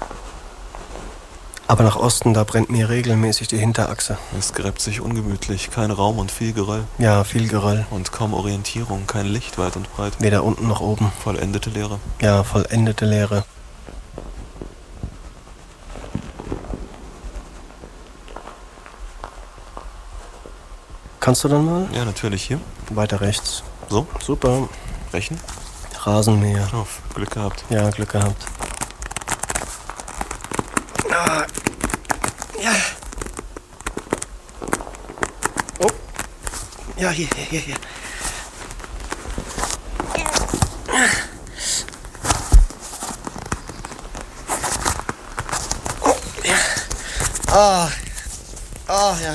Aber nach Osten, da brennt mir regelmäßig die Hinterachse. Es gräbt sich ungemütlich, kein Raum und viel Geröll. Ja, viel Geröll. Und kaum Orientierung, kein Licht weit und breit. Weder unten noch oben. Vollendete Leere. Ja, vollendete Leere. Kannst du dann mal? Ja, natürlich hier. Weiter rechts. So, Super. Rechen. Rasenmäher. Auf, Glück gehabt. Ja, Glück gehabt. Ah. Ja. Oh. Ja, hier. Oh, ja. Ah, ja.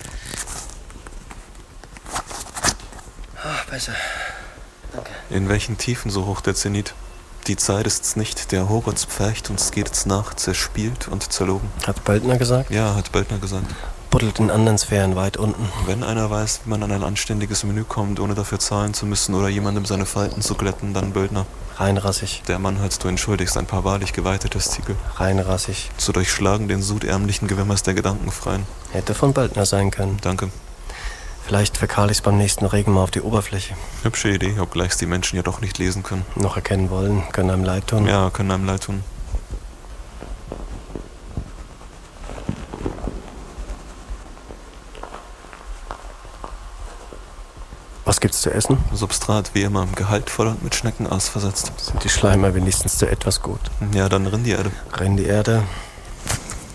Besser. Danke. In welchen Tiefen so hoch der Zenit? Die Zeit ist's nicht, der Horizont pfercht uns geht's nach, zerspielt und zerlogen. Hat Böldner gesagt? Ja, hat Böldner gesagt. Buddelt in anderen Sphären weit unten. Wenn einer weiß, wie man an ein anständiges Menü kommt, ohne dafür zahlen zu müssen oder jemandem seine Falten zu glätten, dann Böldner. Reinrassig. Der Mann hat, du entschuldigst, ein paar wahrlich geweihte Testikel. Reinrassig. Zu durchschlagen den sudärmlichen Gewimmers der Gedankenfreien. Hätte von Böldner sein können. Danke. Vielleicht verkahl ich's beim nächsten Regen mal auf die Oberfläche. Hübsche Idee, obgleich die Menschen ja doch nicht lesen können. Noch erkennen wollen, können einem leid tun. Ja, können einem leid tun. Was gibt's zu essen? Substrat wie immer, gehaltvoll und mit Schneckenaas versetzt. Sind die Schleimer wenigstens zu etwas gut? Ja, dann Rindererde. Rindererde,